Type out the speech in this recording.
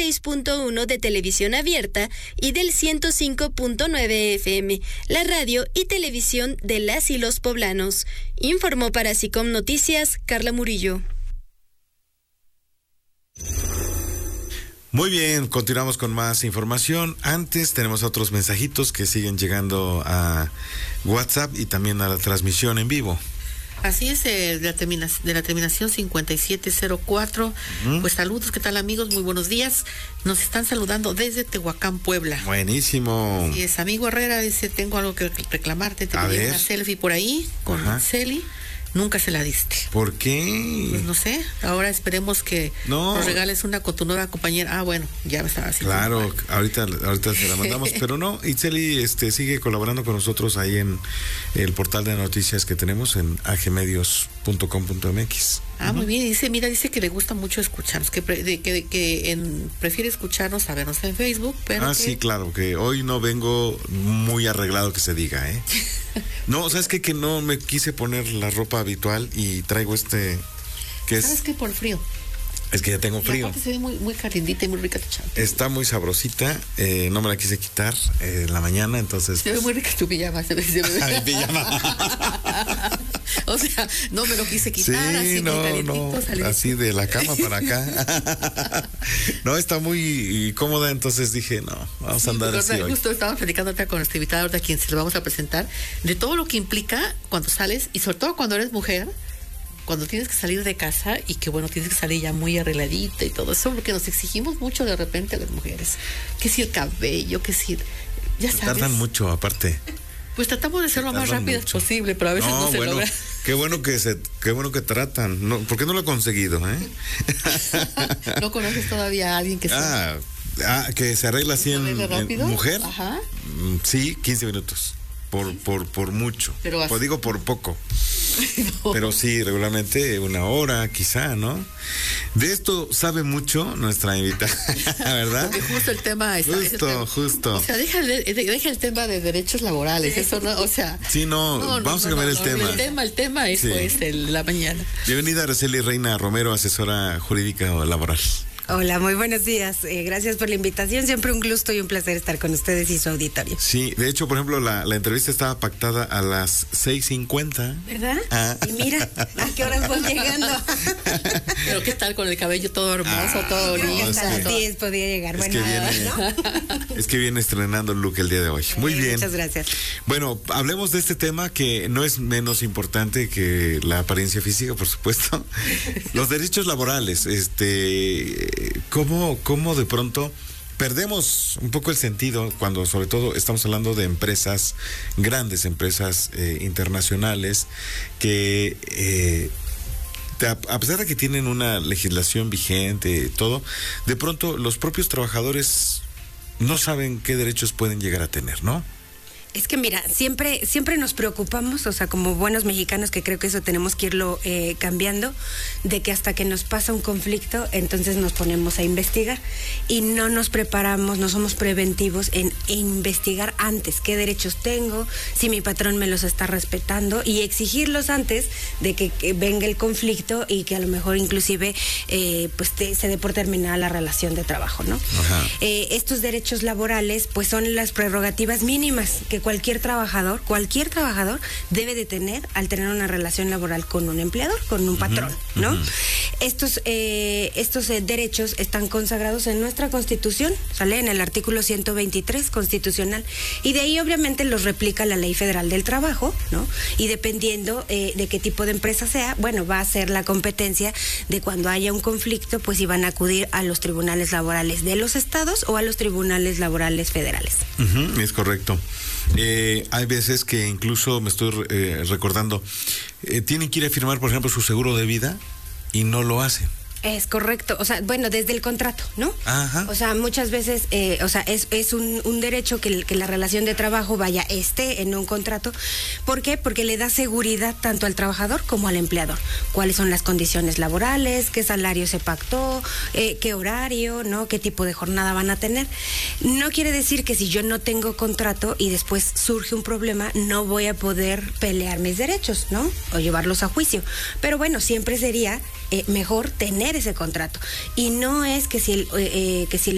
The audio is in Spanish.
96.1 de televisión abierta y del 105.9 FM, la radio y televisión de las y los poblanos. Informó para SICOM Noticias, Carla Murillo. Muy bien, continuamos con más información. Antes tenemos otros mensajitos que siguen llegando a WhatsApp y también a la transmisión en vivo. Así es, de la terminación 5704. Pues saludos, ¿qué tal, amigos? Muy buenos días. Nos están saludando desde Tehuacán, Puebla. Buenísimo. Así es, amigo Herrera dice, tengo algo que reclamarte. Te pedí una selfie por ahí con Celi. Nunca se la diste. ¿Por qué? Pues no sé. Ahora esperemos que nos regales una con tu nueva compañera. Ah, bueno, ya me estaba haciendo. Claro, ahorita se la mandamos, pero no. Itzeli sigue colaborando con nosotros ahí en el portal de noticias que tenemos en agmedios.com.mx. Ah, muy bien. Dice que le gusta mucho escucharnos, que prefiere escucharnos a vernos en Facebook, pero sí, claro, que hoy no vengo muy arreglado, que se diga, ¿eh? No, ¿sabes qué? Que no me quise poner la ropa habitual y traigo que es... ¿Sabes qué? Por frío. Es que ya tengo frío. Y aparte se ve muy calentita y muy rica tu chamba. Está muy sabrosita, no me la quise quitar en la mañana, entonces... Se ve muy rica tu pijama, se ve. Mi pijama. O sea, no me lo quise quitar, sí, no, así de la cama para acá. No, está muy cómoda, entonces dije, vamos a andar así hoy. Justo estábamos platicando con nuestra invitada, ahorita a quien se lo vamos a presentar, de todo lo que implica cuando sales, y sobre todo cuando eres mujer, cuando tienes que salir de casa y que tienes que salir ya muy arregladita y todo eso, porque nos exigimos mucho de repente a las mujeres. Que si el cabello, que si... Ya sabes. Tardan mucho, aparte. Pues tratamos de ser lo más rápidas posible, pero a veces no se logra. Qué bueno que tratan. No, ¿por qué no lo he conseguido, ¿No conoces todavía a alguien que que se arregla así en mujer? Ajá. Sí, 15 minutos. Por mucho. Pues digo por poco. No. Pero sí, regularmente 1 hora, quizá, ¿no? De esto sabe mucho nuestra invitada, ¿verdad? Porque justo el tema Justo. O sea, deja el tema de derechos laborales, eso no, o sea. Sí, vamos a cambiar el tema. El tema es la mañana. Bienvenida, Araceli Reina Romero, asesora jurídica laboral. Hola, muy buenos días. Gracias por la invitación. Siempre un gusto y un placer estar con ustedes y su auditorio. Sí, de hecho, por ejemplo, la entrevista estaba pactada a las 6:50. ¿Verdad? Y mira, ¿a qué horas voy llegando? Pero ¿qué tal con el cabello todo hermoso, todo lindo? Hasta las 10 podía llegar. Es que viene estrenando el look el día de hoy. Muy bien. Muchas gracias. Bueno, hablemos de este tema que no es menos importante que la apariencia física, por supuesto. Los derechos laborales, ¿Cómo de pronto perdemos un poco el sentido cuando sobre todo estamos hablando de empresas, grandes empresas internacionales que a pesar de que tienen una legislación vigente, todo, de pronto los propios trabajadores no saben qué derechos pueden llegar a tener, ¿no? Es que mira, siempre nos preocupamos, o sea, como buenos mexicanos, que creo que eso tenemos que irlo cambiando, de que hasta que nos pasa un conflicto, entonces nos ponemos a investigar y no nos preparamos, no somos preventivos en investigar antes qué derechos tengo, si mi patrón me los está respetando y exigirlos antes de que venga el conflicto y que a lo mejor inclusive se dé por terminada la relación de trabajo, ¿no? Estos derechos laborales pues son las prerrogativas mínimas que cualquier trabajador debe de tener al tener una relación laboral con un empleador, con un patrón, ¿no? Estos derechos están consagrados en nuestra Constitución, ¿sale? En el artículo 123 constitucional, y de ahí obviamente los replica la Ley Federal del Trabajo, ¿no? Y dependiendo de qué tipo de empresa sea, va a ser la competencia de cuando haya un conflicto, pues iban a acudir a los tribunales laborales de los estados o a los tribunales laborales federales. Es correcto. Hay veces que incluso me estoy recordando, tienen que ir a firmar, por ejemplo, su seguro de vida y no lo hacen. Es correcto, o sea, desde el contrato, ¿no? Ajá. O sea, muchas veces, es un derecho que la relación de trabajo esté en un contrato. ¿Por qué? Porque le da seguridad tanto al trabajador como al empleador. ¿Cuáles son las condiciones laborales? ¿Qué salario se pactó? ¿Qué horario? ¿No? ¿Qué tipo de jornada van a tener? No quiere decir que si yo no tengo contrato y después surge un problema, no voy a poder pelear mis derechos, ¿no? O llevarlos a juicio. Pero siempre sería mejor tener ese contrato. Y no es que si el